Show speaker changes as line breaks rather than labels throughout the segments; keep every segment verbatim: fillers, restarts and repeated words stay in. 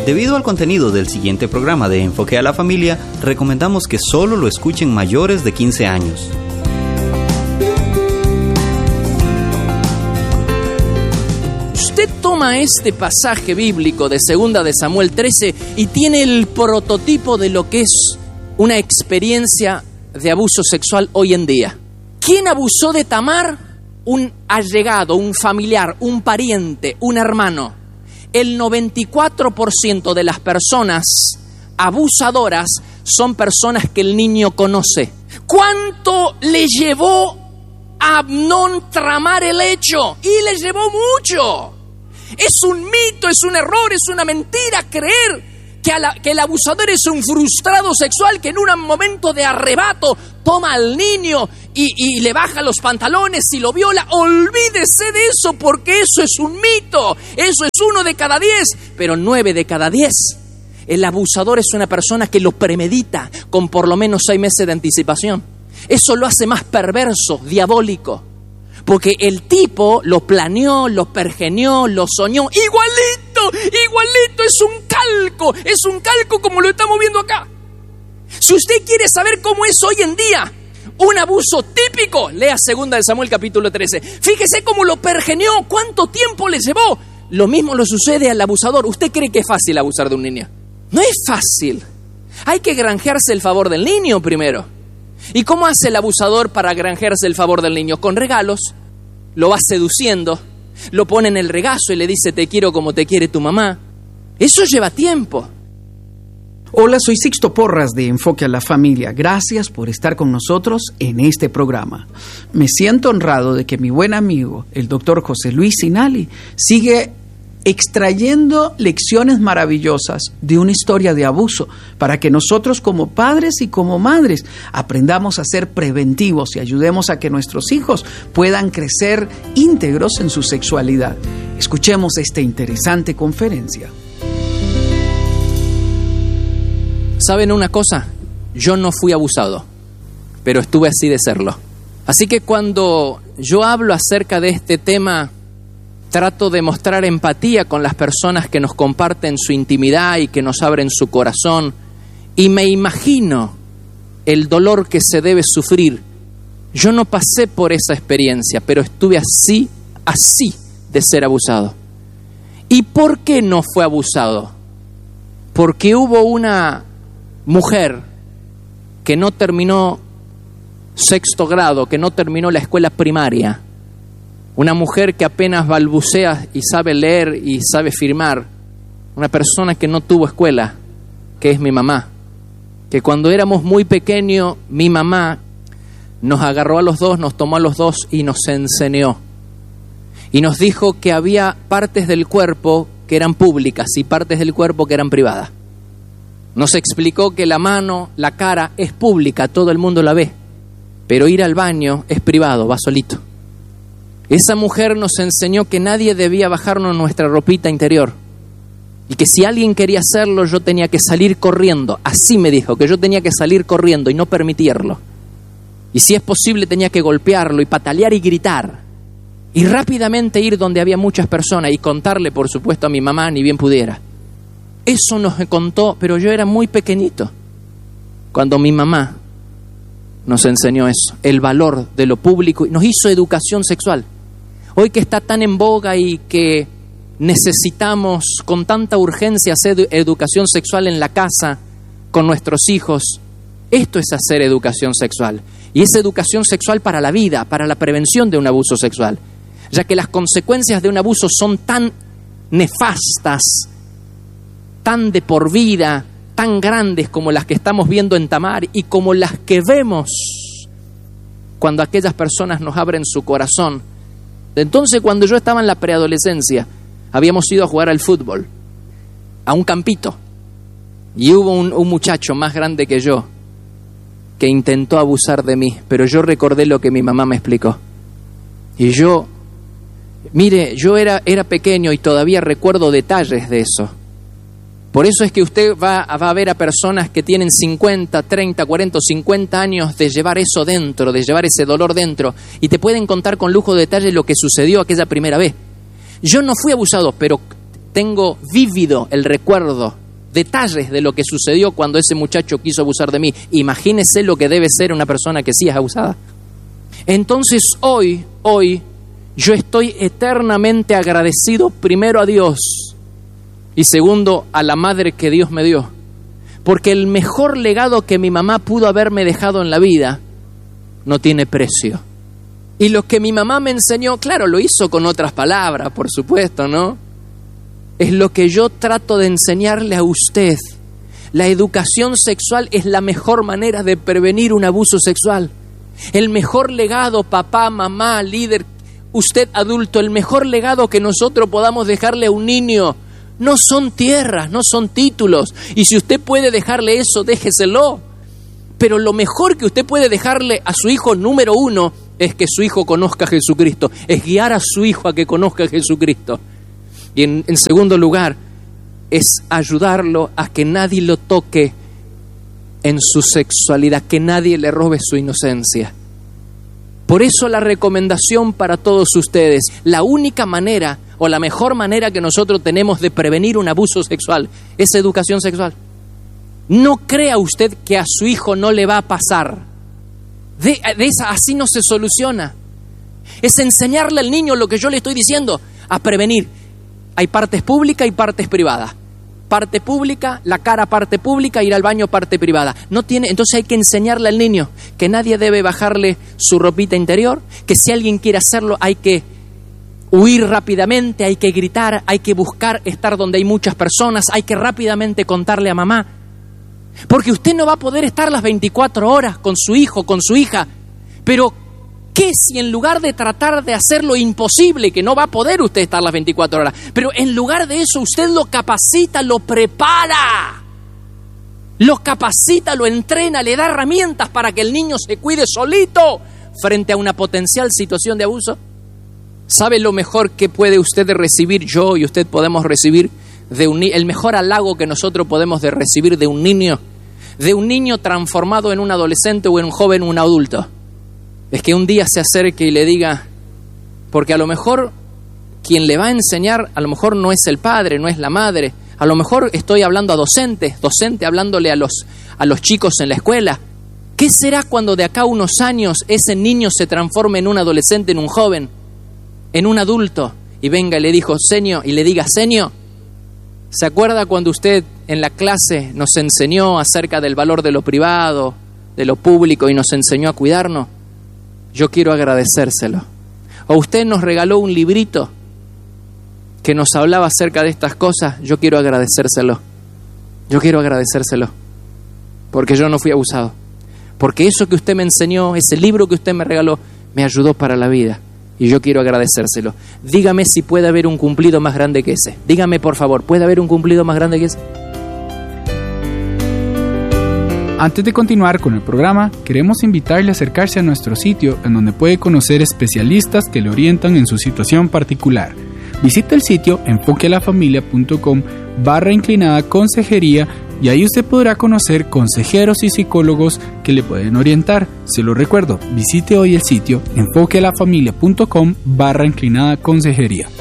Debido al contenido del siguiente programa de Enfoque a la Familia, recomendamos que solo lo escuchen mayores de quince años.
Usted toma este pasaje bíblico de Segunda de Samuel trece y tiene el prototipo de lo que es una experiencia de abuso sexual hoy en día. ¿Quién abusó de Tamar? Un allegado, un familiar, un pariente, un hermano. El noventa y cuatro por ciento de las personas abusadoras son personas que el niño conoce. ¿Cuánto le llevó a Amnón tramar el hecho? Y le llevó mucho. Es un mito, es un error, es una mentira creer que, a la, que el abusador es un frustrado sexual que en un momento de arrebato toma al niño y, y le baja los pantalones y lo viola. Olvídese de eso, porque eso es un mito. Eso es uno de cada diez, pero nueve de cada diez. El abusador es una persona que lo premedita con por lo menos seis meses de anticipación. Eso lo hace más perverso, diabólico. Porque el tipo lo planeó, lo pergeñó, lo soñó. Igualito, igualito, es un calco. Es un calco como lo estamos viendo acá. Si usted quiere saber cómo es hoy en día un abuso típico, lea Segunda de Samuel capítulo trece. Fíjese cómo lo pergeñó, cuánto tiempo le llevó. Lo mismo le sucede al abusador. ¿Usted cree que es fácil abusar de un niño? No es fácil. Hay que granjearse el favor del niño primero. ¿Y cómo hace el abusador para granjearse el favor del niño? Con regalos. Lo va seduciendo, lo pone en el regazo y le dice te quiero como te quiere tu mamá. Eso lleva tiempo.
Hola, soy Sixto Porras de Enfoque a la Familia. Gracias por estar con nosotros en este programa. Me siento honrado de que mi buen amigo, el doctor José Luis Sinali, sigue extrayendo lecciones maravillosas de una historia de abuso para que nosotros como padres y como madres aprendamos a ser preventivos y ayudemos a que nuestros hijos puedan crecer íntegros en su sexualidad. Escuchemos esta interesante conferencia.
¿Saben una cosa? Yo no fui abusado, pero estuve así de serlo. Así que cuando yo hablo acerca de este tema, trato de mostrar empatía con las personas que nos comparten su intimidad y que nos abren su corazón. Y me imagino el dolor que se debe sufrir. Yo no pasé por esa experiencia, pero estuve así, así de ser abusado. ¿Y por qué no fue abusado? Porque hubo una mujer que no terminó sexto grado, que no terminó la escuela primaria. Una mujer que apenas balbucea y sabe leer y sabe firmar. Una persona que no tuvo escuela, que es mi mamá. Que cuando éramos muy pequeños, mi mamá nos agarró a los dos, nos tomó a los dos y nos enseñó. Y nos dijo que había partes del cuerpo que eran públicas y partes del cuerpo que eran privadas. Nos explicó que la mano, la cara es pública, todo el mundo la ve. Pero ir al baño es privado, va solito. Esa mujer nos enseñó que nadie debía bajarnos nuestra ropita interior y que si alguien quería hacerlo yo tenía que salir corriendo. Así me dijo, que yo tenía que salir corriendo y no permitirlo. Y si es posible tenía que golpearlo y patalear y gritar. Y rápidamente ir donde había muchas personas y contarle, por supuesto, a mi mamá ni bien pudiera. Eso nos contó, pero yo era muy pequeñito cuando mi mamá nos enseñó eso, el valor de lo público y nos hizo educación sexual. Hoy que está tan en boga y que necesitamos con tanta urgencia hacer educación sexual en la casa con nuestros hijos, esto es hacer educación sexual. Y es educación sexual para la vida, para la prevención de un abuso sexual, ya que las consecuencias de un abuso son tan nefastas, tan de por vida, tan grandes como las que estamos viendo en Tamar y como las que vemos cuando aquellas personas nos abren su corazón. Entonces, cuando yo estaba en la preadolescencia, habíamos ido a jugar al fútbol, a un campito, y hubo un, un muchacho más grande que yo que intentó abusar de mí, pero yo recordé lo que mi mamá me explicó. Y yo, mire, yo era, era pequeño y todavía recuerdo detalles de eso. Por eso es que usted va, va a ver a personas que tienen cincuenta, treinta, cuarenta, cincuenta años de llevar eso dentro, de llevar ese dolor dentro, y te pueden contar con lujo de detalle lo que sucedió aquella primera vez. Yo no fui abusado, pero tengo vívido el recuerdo detalles de lo que sucedió cuando ese muchacho quiso abusar de mí. Imagínese lo que debe ser una persona que sí es abusada. Entonces hoy, hoy, yo estoy eternamente agradecido primero a Dios y segundo a la madre que Dios me dio. Porque el mejor legado que mi mamá pudo haberme dejado en la vida no tiene precio. Y lo que mi mamá me enseñó, claro, lo hizo con otras palabras, por supuesto, ¿no? Es lo que yo trato de enseñarle a usted. La educación sexual es la mejor manera de prevenir un abuso sexual. El mejor legado, papá, mamá, líder, usted adulto, el mejor legado que nosotros podamos dejarle a un niño no son tierras, no son títulos. Y si usted puede dejarle eso, déjeselo. Pero lo mejor que usted puede dejarle a su hijo, número uno, es que su hijo conozca a Jesucristo. Es guiar a su hijo a que conozca a Jesucristo. Y en, en segundo lugar, es ayudarlo a que nadie lo toque en su sexualidad, que nadie le robe su inocencia. Por eso la recomendación para todos ustedes, la única manera o la mejor manera que nosotros tenemos de prevenir un abuso sexual es educación sexual. No crea usted que a su hijo no le va a pasar. De, de esa, así no se soluciona. Es enseñarle al niño lo que yo le estoy diciendo, a prevenir. Hay partes públicas y partes privadas. Parte pública, la cara parte pública, ir al baño parte privada. No tiene, entonces hay que enseñarle al niño que nadie debe bajarle su ropita interior, que si alguien quiere hacerlo hay que huir rápidamente, hay que gritar, hay que buscar estar donde hay muchas personas, hay que rápidamente contarle a mamá. Porque usted no va a poder estar las veinticuatro horas con su hijo, con su hija. Pero ¿qué si en lugar de tratar de hacer lo imposible, que no va a poder usted estar las veinticuatro horas, pero en lugar de eso usted lo capacita, lo prepara, lo capacita, lo entrena, le da herramientas para que el niño se cuide solito frente a una potencial situación de abuso? ¿Sabe lo mejor que puede usted recibir, yo y usted podemos recibir de un niño? El mejor halago que nosotros podemos de recibir de un niño, de un niño transformado en un adolescente o en un joven o un adulto, es que un día se acerque y le diga, porque a lo mejor quien le va a enseñar, a lo mejor no es el padre, no es la madre, a lo mejor estoy hablando a docentes, docente hablándole a los, a los chicos en la escuela. ¿Qué será cuando de acá a unos años ese niño se transforme en un adolescente, en un joven, en un adulto, y venga y le dijo, señor, y le diga, señor, ¿se acuerda cuando usted en la clase nos enseñó acerca del valor de lo privado, de lo público y nos enseñó a cuidarnos? Yo quiero agradecérselo. O usted nos regaló un librito que nos hablaba acerca de estas cosas, yo quiero agradecérselo. Yo quiero agradecérselo. Porque yo no fui abusado. Porque eso que usted me enseñó, ese libro que usted me regaló, me ayudó para la vida. Y yo quiero agradecérselo. Dígame si puede haber un cumplido más grande que ese. Dígame, por favor, ¿puede haber un cumplido más grande que ese?
Antes de continuar con el programa, queremos invitarle a acercarse a nuestro sitio en donde puede conocer especialistas que le orientan en su situación particular. Visite el sitio enfoquealafamilia.com barra inclinada consejería y ahí usted podrá conocer consejeros y psicólogos que le pueden orientar. Se lo recuerdo, visite hoy el sitio enfoquealafamilia.com barra inclinada consejería.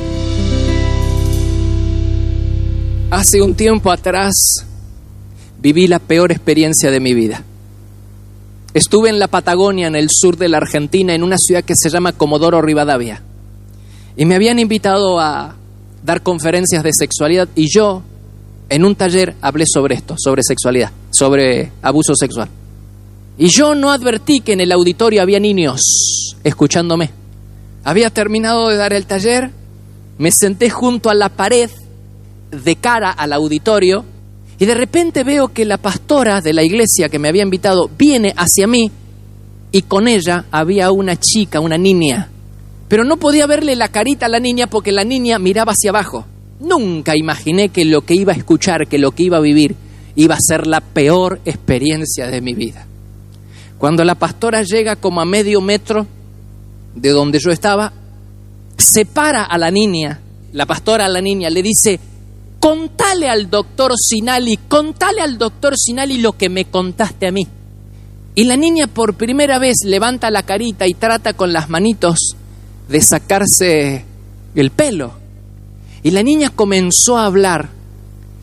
Hace un tiempo atrás viví la peor experiencia de mi vida. Estuve en la Patagonia, en el sur de la Argentina, en una ciudad que se llama Comodoro Rivadavia. Y me habían invitado a dar conferencias de sexualidad y yo, en un taller, hablé sobre esto, sobre sexualidad, sobre abuso sexual. Y yo no advertí que en el auditorio había niños escuchándome. Había terminado de dar el taller, me senté junto a la pared, de cara al auditorio, y de repente veo que la pastora de la iglesia que me había invitado viene hacia mí y con ella había una chica, una niña. Pero no podía verle la carita a la niña porque la niña miraba hacia abajo. Nunca imaginé que lo que iba a escuchar, que lo que iba a vivir, iba a ser la peor experiencia de mi vida. Cuando la pastora llega como a medio metro de donde yo estaba, separa a la niña, la pastora a la niña le dice, contale al doctor Sinali, contale al doctor Sinali lo que me contaste a mí. Y la niña por primera vez levanta la carita y trata con las manitos de sacarse el pelo. Y la niña comenzó a hablar.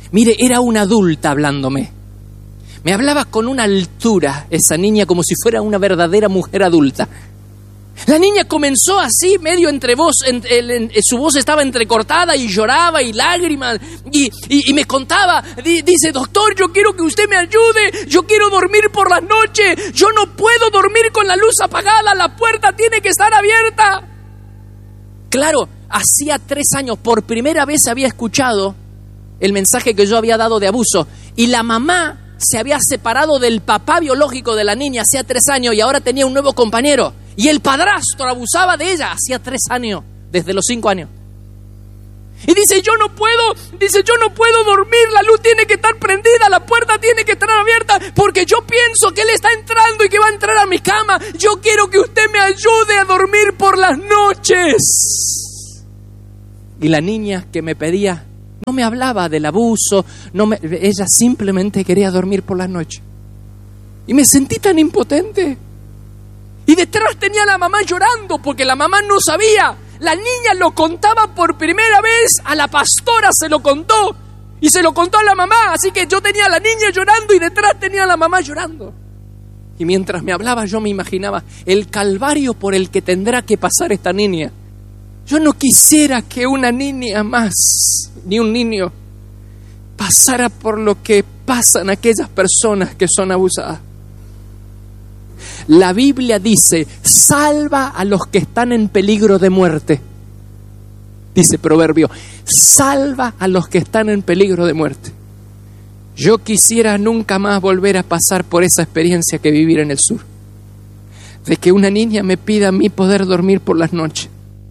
Mire, era una adulta hablándome. Me hablaba con una altura esa niña, como si fuera una verdadera mujer adulta. La niña comenzó así, medio entre voz, en, en, en, su voz estaba entrecortada y lloraba y lágrimas, y, y, y me contaba, di, dice, doctor, yo quiero que usted me ayude, yo quiero dormir por las noches, yo no puedo dormir con la luz apagada, la puerta tiene que estar abierta. Claro, hacía tres años, por primera vez había escuchado el mensaje que yo había dado de abuso, y la mamá se había separado del papá biológico de la niña hacía tres años y ahora tenía un nuevo compañero. Y el padrastro abusaba de ella hacía tres años, desde los cinco años. Y dice, yo no puedo, dice, yo no puedo dormir, la luz tiene que estar prendida, la puerta tiene que estar abierta, porque yo pienso que él está entrando y que va a entrar a mi cama. Yo quiero que usted me ayude a dormir por las noches. Y la niña que me pedía, no me hablaba del abuso, no me, ella simplemente quería dormir por las noches. Y me sentí tan impotente. Y detrás tenía a la mamá llorando porque la mamá no sabía. La niña lo contaba por primera vez, a la pastora se lo contó y se lo contó a la mamá. Así que yo tenía a la niña llorando y detrás tenía a la mamá llorando. Y mientras me hablaba yo me imaginaba el calvario por el que tendrá que pasar esta niña. Yo no quisiera que una niña más, ni un niño, pasara por lo que pasan aquellas personas que son abusadas. La Biblia dice, salva a los que están en peligro de muerte. Dice Proverbio, salva a los que están en peligro de muerte. Yo quisiera nunca más volver a pasar por esa experiencia que vivir en el sur. De que una niña me pida a mí poder dormir por las noches.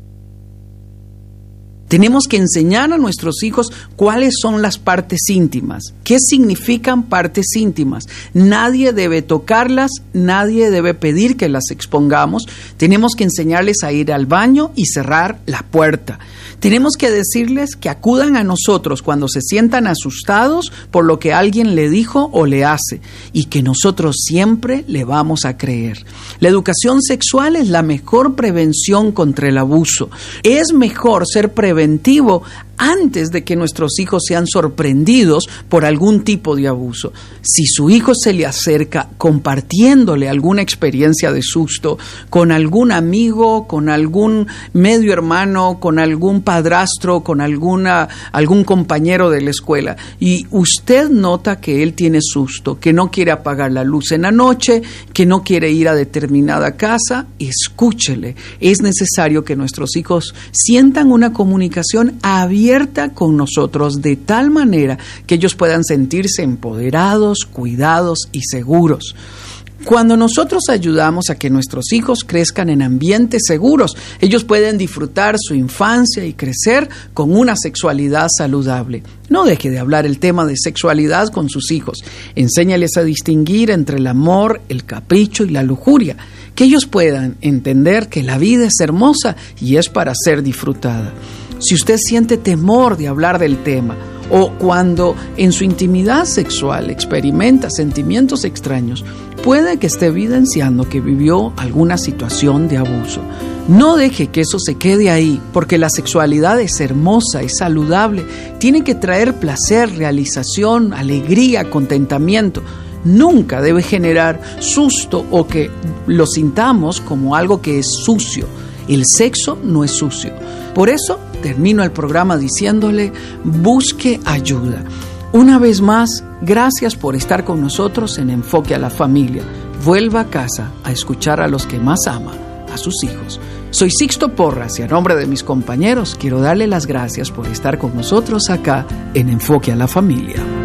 Tenemos que enseñar a nuestros hijos cuáles son las partes íntimas. ¿Qué significan partes íntimas? Nadie debe tocarlas, nadie debe pedir que las expongamos. Tenemos que enseñarles a ir al baño y cerrar la puerta. Tenemos que decirles que acudan a nosotros cuando se sientan asustados por lo que alguien le dijo o le hace y que nosotros siempre le vamos a creer. La educación sexual es la mejor prevención contra el abuso. Es mejor ser preventivo antes de que nuestros hijos sean sorprendidos por algún tipo de abuso. Si su hijo se le acerca compartiéndole alguna experiencia de susto con algún amigo, con algún medio hermano, con algún padrastro, con alguna, algún compañero de la escuela, y usted nota que él tiene susto, que no quiere apagar la luz en la noche, que no quiere ir a determinada casa, escúchele. Es necesario que nuestros hijos sientan una comunicación abierta con nosotros de tal manera que ellos puedan sentirse empoderados, cuidados y seguros. Cuando nosotros ayudamos a que nuestros hijos crezcan en ambientes seguros, ellos pueden disfrutar su infancia y crecer con una sexualidad saludable. No deje de hablar el tema de sexualidad con sus hijos. Enséñales a distinguir entre el amor, el capricho y la lujuria. Que ellos puedan entender que la vida es hermosa y es para ser disfrutada. Si usted siente temor de hablar del tema, o cuando en su intimidad sexual experimenta sentimientos extraños, puede que esté evidenciando que vivió alguna situación de abuso. No deje que eso se quede ahí, porque la sexualidad es hermosa, es saludable, tiene que traer placer, realización, alegría, contentamiento. Nunca debe generar susto o que lo sintamos como algo que es sucio. El sexo no es sucio. Por eso termino el programa diciéndole, busque ayuda. Una vez más, gracias por estar con nosotros en Enfoque a la Familia. Vuelva a casa a escuchar a los que más ama, a sus hijos. Soy Sixto Porras y a nombre de mis compañeros quiero darle las gracias por estar con nosotros acá en Enfoque a la Familia.